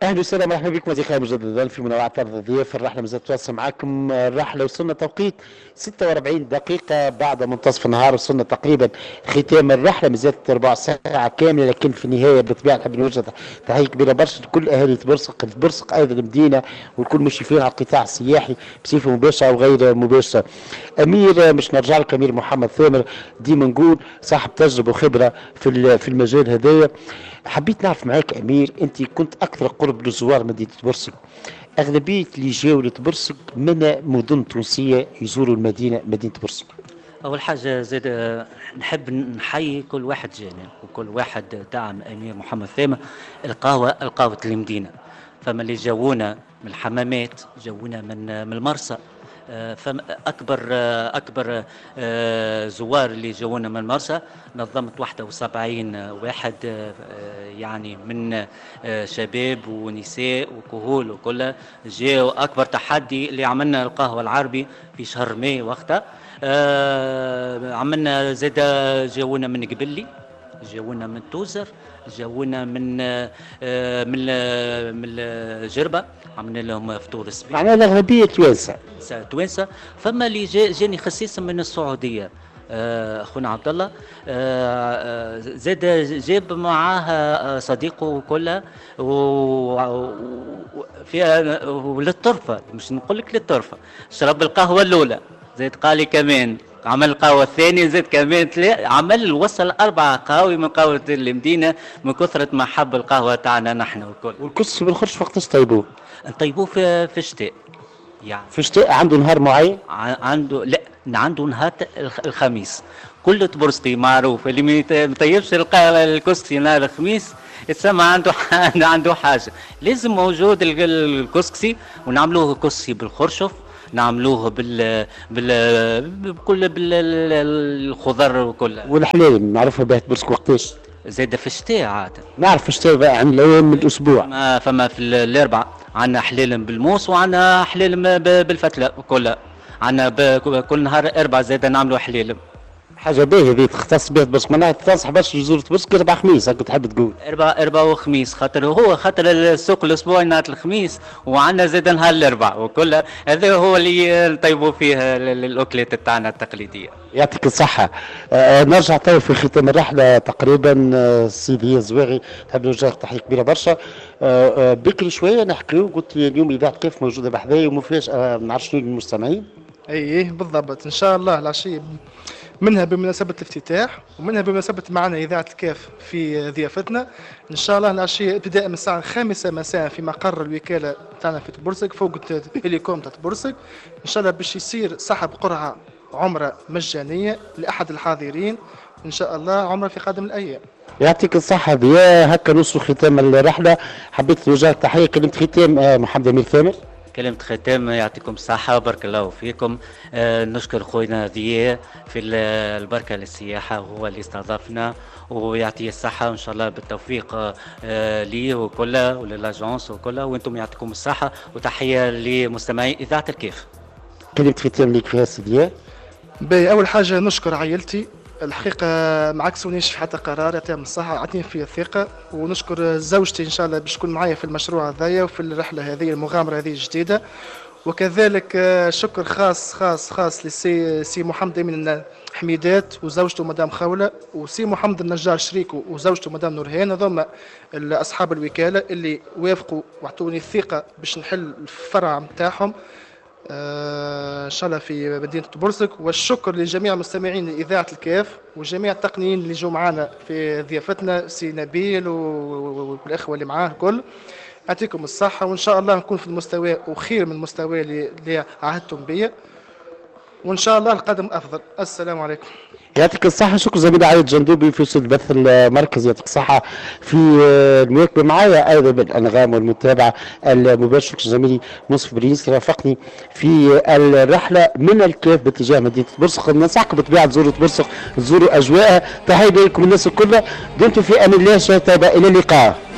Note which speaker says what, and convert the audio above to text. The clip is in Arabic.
Speaker 1: اهلا وسهلا مرحبا بكم اصدقائي مجددا في منوعات ارض الضيف. الرحله مازالت تواصل معكم. الرحله وصلنا توقيت 46 دقيقه بعد منتصف النهار، وصلنا تقريبا ختام الرحله. مازالت ربع ساعه كامله، لكن في النهايه بالطبيعه نحب نوجه تحيه كبيره برشا لكل اهالي تبرسق ايضا المدينه، والكل مشرفين على القطاع السياحي بصفه مباشره او غير مباشره. امير، مش نرجع لك امير محمد ثامر، ديما نقول صاحب تجربه وخبره في المجال هذايا. حبيت نعرف معاك امير، انت كنت اكثر قرب لزوار مدينه بورسك. اغلبيه اللي جاوا لتبرسك من مدن تونسيه يزوروا مدينه بورسك.
Speaker 2: أول حاجة زاد نحب نحيي كل واحد جانا وكل واحد دعم أمير محمد ثامر. القهوة المدينة، فما اللي جاونا من الحمامات، جاونا من المرسى. فما أكبر زوار اللي جاونا من المرسى. نظمت 71 واحد، يعني من شباب ونساء وكهول وكل جاوا. أكبر تحدي اللي عملنا القهوة العربي في شهر ماي وقتها. عملنا زاد، جاونا من قبلي، جاونا من توزر، جاونا من الجربة، عملنا لهم فطور سبيل.
Speaker 1: معناها الاغلبيه
Speaker 2: توانسة. فما اللي جاني خصيصا من السعودية، اخونا عبد الله. زاد جاب معاه صديقه كله فيها وللطرفة، مش نقول لك للطرفة، شرب القهوة الأولى، زاد قال لي كمان عمل القهوة الثانية، زاد كمان عمل وصل 4 قهاوي من قهوة المدينة من كثرة ما حب القهوة تاعنا نحن والكل.
Speaker 1: والكسر بالخرش وقتاش طيبوه؟
Speaker 2: نطيبوه في الشتاء. يعني
Speaker 1: في الشتاء عنده نهار معين؟
Speaker 2: عنده، لا، عنده نهار الخميس. كل تبرسقي معروف اللي ما يطيبش الكسكسي نهار الخميس يتسمى عنده حاجة. لازم موجود الكسكسي، ونعملوه كسكسي بالخرشف، نعملوه بكل بالخضر وكل.
Speaker 1: والحلال معروفه باه تبرسك وقتاش؟
Speaker 2: زاد في الشتاء عادة.
Speaker 1: نعرف في الشتاء بقى عن الايام من الاسبوع.
Speaker 2: فما في الاربعاء عندنا حلال بالموس، وعندنا حلال بالفتله كلها. عندنا كل نهار 4 زاد نعملوا حلال.
Speaker 1: حاجه باهيه هذه تختص بها تبرسك، معناها تنصح باش يزور تبرسك 4 خميس، هكا تحب تقول؟
Speaker 2: 4 وخميس، خاطر السوق الاسبوعي نهار الخميس، وعندنا زاد نهار الاربعاء وكل. هذا هو اللي نطيبوا فيه الاكلات تاعنا التقليديه.
Speaker 1: يعطيك الصحة. نرجع تو في ختام الرحلة تقريبا. السيدي الزواغي نحب نوجه تحية كبيرة برشا. بكري شوية نحكيو، قلت لي اليوم إذاعة كيف موجودة بحذايا ومفاجأة ما نعرفش شنو للمستمعين.
Speaker 3: ايه بالضبط، ان شاء الله العشية، منها بمناسبة الافتتاح ومنها بمناسبة معنا إذاعة الكاف في ضيافتنا. إن شاء الله العشية ابتداء من الساعة 5 مساء في مقر الوكالة تاعنا في تبرسك فوق الهليكوم تاع تبرسك. إن شاء الله باش يصير سحب قرعة عمرة مجانية لأحد الحاضرين، إن شاء الله عمرة في قادم الأيام.
Speaker 1: يعطيك الصحة ضياء. هكا نوصل ختام الرحلة. حبيت توجه تحية، كلمة ختام محمد أمير ثامر.
Speaker 2: كلمة ختام، يعطيكم الصحة وبارك الله فيكم. نشكر خوينا ضياء في البركة للسياحة، وهو اللي استضافنا، ويعطيه الصحة وإن شاء الله بالتوفيق ليه وكله وللاجونس وكله. وانتم يعطيكم الصحة، وتحية لمستمعي إذاعة الكيف.
Speaker 1: كلمة ختام ليك فيها سي ضياء.
Speaker 3: أول حاجة نشكر عائلتي، الحقيقة ما عكسونيش في حتى قرار، يعطيهم الصحة، عطيني فيه الثقة. ونشكر زوجتي إن شاء الله باش تكون معايا في المشروع هذايا وفي الرحلة هذه المغامرة هذه الجديدة. وكذلك شكر خاص خاص خاص لسي محمد من حميدات وزوجته مدام خولة، وسي محمد النجار شريكه وزوجته مدام نورهان، هذوما أصحاب الوكالة اللي وافقوا واعطوني الثقة باش نحل الفرع متاعهم ان شاء الله في مدينه بورسك. والشكر لجميع مستمعين اذاعه الكاف وجميع التقنيين اللي جو معنا في ضيافتنا، سي نبيل والاخوه اللي معاه الكل. يعطيكم الصحه، وان شاء الله نكون في المستوى وخير من المستوى اللي عهدتم به، وان شاء الله القدم افضل. السلام عليكم.
Speaker 1: يعطيك الصحة. شكرا زميلي علي الجندوبي في استوديو البث المركزي. يعطيك الصحة في المواكبة معايا أيضا بالأنغام والمتابعة المباشرة. شكرا زميلي منصف برينسكي رافقني في الرحلة من الكاف باتجاه مدينة بورسق. ننصحكم بالطبيعة تزوروا بورسق، تزوروا أجواءها. تحية لكم الناس الكل. دمتم في أمان الله. شهادة إلى اللقاء.